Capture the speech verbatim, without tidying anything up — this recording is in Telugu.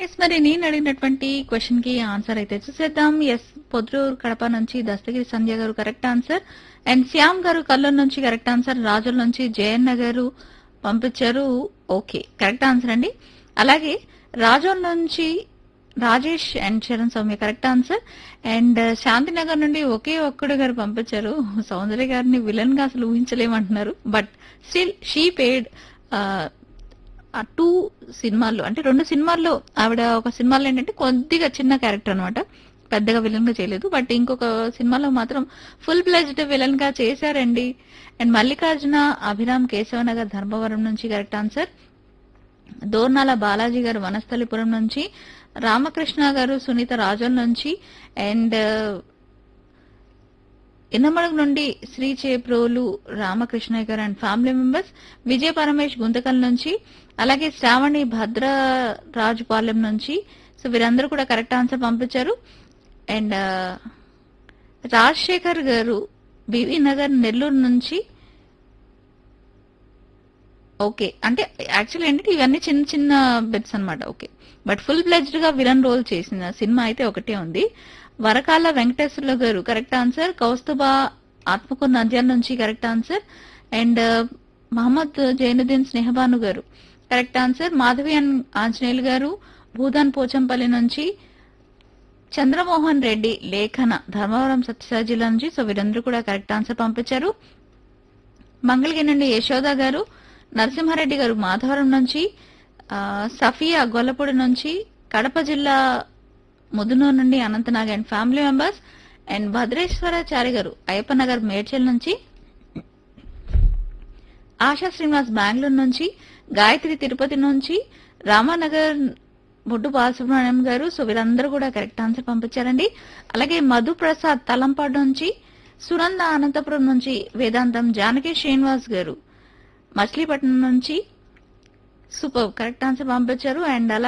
ఎస్ మరి నేను అడిగినటువంటి క్వశ్చన్ కి ఆన్సర్ అయితే చూసేద్దాం. ఎస్ పొద్దుటూరు కడప నుంచి దస్తగిరి సంధ్య గారు కరెక్ట్ ఆన్సర్. అండ్ శ్యామ్ గారు కల్లూరు నుంచి కరెక్ట్ ఆన్సర్. రాజుల నుంచి జయన్న గారు పంపించారు. ఓకే కరెక్ట్ ఆన్సర్ అండి. అలాగే రాజోల్ నుంచి Rajesh and Charan Soumya correct answer. And Shantinagar నుండి ఒకే ఒక్కడు గారు పంపించారు. సౌందర్య గారిని విలన్ గా అసలు ఊహించలేమంటున్నారు. బట్ స్టిల్ షీ పేడ్ ఆ టూ సినిమాల్లో అంటే రెండు సినిమాల్లో ఆవిడ ఒక సినిమాలో ఏంటంటే కొద్దిగా చిన్న క్యారెక్టర్ అనమాట, పెద్దగా విలన్ గా చేయలేదు. బట్ ఇంకొక సినిమాలో మాత్రం ఫుల్ ప్లెజ్డ్ విలన్ గా చేశారండి. అండ్ మల్లికార్జున అభిరామ్ కేశవనగర్ ధర్మవరం నుంచి కరెక్ట్ ఆన్సర్. దోర్నాల బాలాజీ గారు వనస్థలిపురం నుంచి, రామకృష్ణ గారు సునీత రాజోల్ నుంచి, అండ్ ఇన్నమడుగు నుండి శ్రీ చేప్రోలు రామకృష్ణయ్య గారు అండ్ ఫ్యామిలీ మెంబర్స్, విజయ పరమేష్ గుంతకల్ నుంచి, అలాగే శ్రావణి భద్రరాజుపాలెం నుంచి. సో వీరందరూ కూడా కరెక్ట్ ఆన్సర్ పంపించారు. అండ్ రాజశేఖర్ గారు బివి నగర్ నెల్లూరు నుంచి. ఓకే అంటే యాక్చువల్ ఏంటంటే ఇవన్నీ చిన్న చిన్న బిట్స్ అనమాట. ఓకే బట్ ఫుల్ ప్లెజ్డ్ గా విలన్ రోల్ చేసిన సినిమా అయితే ఒకటే ఉంది. వరకాల వెంకటేశ్వర్ల గారు కరెక్ట్ ఆన్సర్. కౌస్తుబా ఆత్మకూరు నంద్యాల నుంచి correct answer. And Mohammed Zainuddin Sneha Banu గారు correct answer. Madhavi and Anjaneyulu గారు భూదాన్ పోచంపల్లి నుంచి, చంద్రమోహన్ రెడ్డి లేఖన ధర్మవరం సత్యసాయి జిల్లా నుంచి. సో వీరందరూ కూడా కరెక్ట్ ఆన్సర్ పంపించారు. మంగళగిరి నుండి యశోద గారు, నరసింహారెడ్డి గారు మాధవరం నుంచి, సఫియా గొల్లపూడి నుంచి, కడప జిల్లా ముదునూరు నుండి Anantnag and family members, and Bhadreswarachari గారు అయ్యప్పనగర్ మేడ్చల్ నుంచి, ఆశా శ్రీనివాస్ బెంగళూరు నుంచి, గాయత్రి తిరుపతి నుంచి, రామానగర్ బొడ్డు బాలసుబ్రహ్మణ్యం గారు. సో వీరందరూ కూడా కరెక్ట్ ఆన్సర్ పంపించారండి. అలాగే మధు ప్రసాద్ తలంపాడు నుంచి, సునంద అనంతపురం నుంచి, వేదాంతం జానకి శ్రీనివాస్ గారు మచిలీపట్నం నుంచి సూపర్ కరెక్ట్ ఆన్సర్ పంపించారు. అండ్ అలా